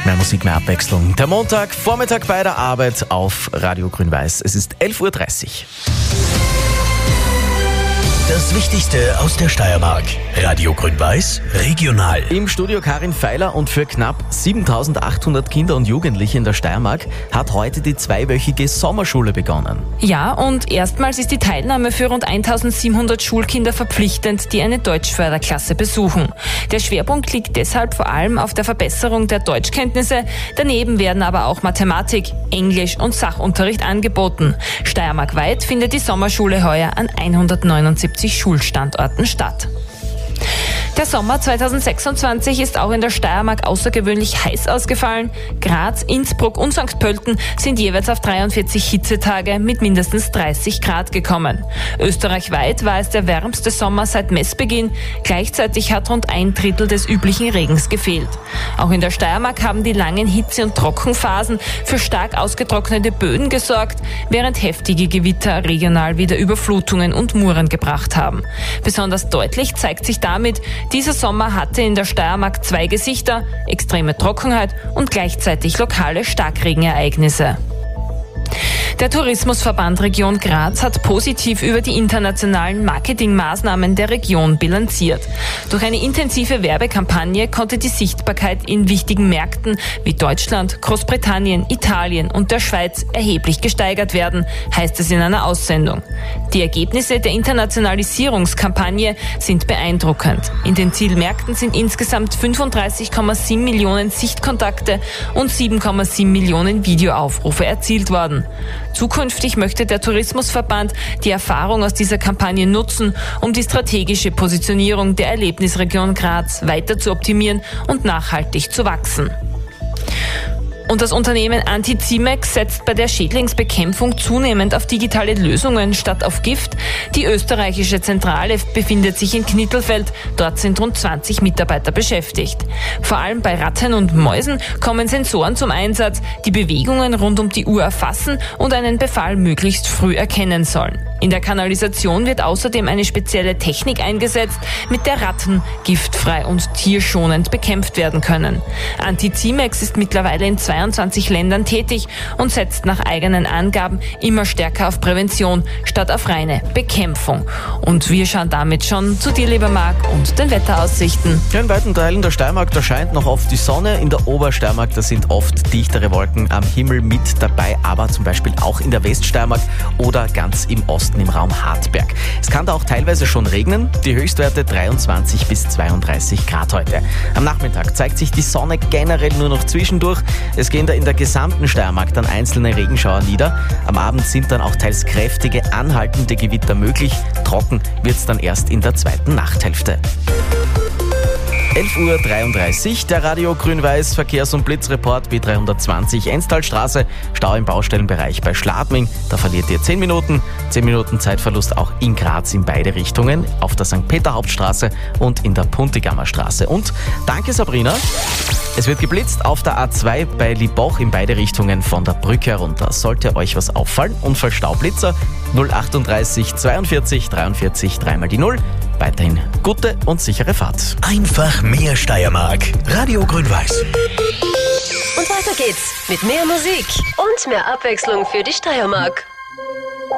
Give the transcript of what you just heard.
Mehr Musik, mehr Abwechslung. Der Montag, Vormittag bei der Arbeit auf Radio Grün-Weiß. Es ist 11.30 Uhr. Das Wichtigste aus der Steiermark. Radio Grün-Weiß, regional. Im Studio Karin Feiler und für knapp 7.800 Kinder und Jugendliche in der Steiermark hat heute die zweiwöchige Sommerschule begonnen. Ja, und erstmals ist die Teilnahme für rund 1.700 Schulkinder verpflichtend, die eine Deutschförderklasse besuchen. Der Schwerpunkt liegt deshalb vor allem auf der Verbesserung der Deutschkenntnisse. Daneben werden aber auch Mathematik, Englisch und Sachunterricht angeboten. Steiermarkweit findet die Sommerschule heuer an 179 Schulstandorten statt. Der Sommer 2026 ist auch in der Steiermark außergewöhnlich heiß ausgefallen. Graz, Innsbruck und St. Pölten sind jeweils auf 43 Hitzetage mit mindestens 30 Grad gekommen. Österreichweit war es der wärmste Sommer seit Messbeginn. Gleichzeitig hat rund 1/3 des üblichen Regens gefehlt. Auch in der Steiermark haben die langen Hitze- und Trockenphasen für stark ausgetrocknete Böden gesorgt, während heftige Gewitter regional wieder Überflutungen und Muren gebracht haben. Besonders deutlich zeigt sich damit, dieser Sommer hatte in der Steiermark zwei Gesichter, extreme Trockenheit und gleichzeitig lokale Starkregenereignisse. Der Tourismusverband Region Graz hat positiv über die internationalen Marketingmaßnahmen der Region bilanziert. Durch eine intensive Werbekampagne konnte die Sichtbarkeit in wichtigen Märkten wie Deutschland, Großbritannien, Italien und der Schweiz erheblich gesteigert werden, heißt es in einer Aussendung. Die Ergebnisse der Internationalisierungskampagne sind beeindruckend. In den Zielmärkten sind insgesamt 35,7 Millionen Sichtkontakte und 7,7 Millionen Videoaufrufe erzielt worden. Zukünftig möchte der Tourismusverband die Erfahrung aus dieser Kampagne nutzen, um die strategische Positionierung der Erlebnisregion Graz weiter zu optimieren und nachhaltig zu wachsen. Und das Unternehmen Anticimex setzt bei der Schädlingsbekämpfung zunehmend auf digitale Lösungen statt auf Gift. Die österreichische Zentrale befindet sich in Knittelfeld. Dort sind rund 20 Mitarbeiter beschäftigt. Vor allem bei Ratten und Mäusen kommen Sensoren zum Einsatz, die Bewegungen rund um die Uhr erfassen und einen Befall möglichst früh erkennen sollen. In der Kanalisation wird außerdem eine spezielle Technik eingesetzt, mit der Ratten giftfrei und tierschonend bekämpft werden können. Anticimex ist mittlerweile in 22 Ländern tätig und setzt nach eigenen Angaben immer stärker auf Prävention statt auf reine Bekämpfung. Und wir schauen damit schon zu dir, lieber Marc, und den Wetteraussichten. In weiten Teilen der Steiermark, da scheint noch oft die Sonne. In der Obersteiermark, da sind oft dichtere Wolken am Himmel mit dabei, aber zum Beispiel auch in der Weststeiermark oder ganz im Osten im Raum Hartberg. Es kann da auch teilweise schon regnen. Die Höchstwerte 23 bis 32 Grad heute. Am Nachmittag zeigt sich die Sonne generell nur noch zwischendurch. Es gehen da in der gesamten Steiermark dann einzelne Regenschauer nieder. Am Abend sind dann auch teils kräftige, anhaltende Gewitter möglich. Trocken wird es dann erst in der zweiten Nachthälfte. 11.33 Uhr, der Radio Grün-Weiß Verkehrs- und Blitzreport B320 Enstalstraße, Stau im Baustellenbereich bei Schladming, da verliert ihr 10 Minuten. 10 Minuten Zeitverlust auch in Graz in beide Richtungen, auf der St. Peter Hauptstraße und in der Puntigammer Straße. Und danke Sabrina, es wird geblitzt auf der A2 bei Liebach in beide Richtungen von der Brücke herunter. Sollte euch was auffallen, Unfallstaublitzer 038 42 43 3 mal die 0. Weiterhin gute und sichere Fahrt. Einfach mehr Steiermark. Radio Grün-Weiß. Und weiter geht's mit mehr Musik und mehr Abwechslung für die Steiermark.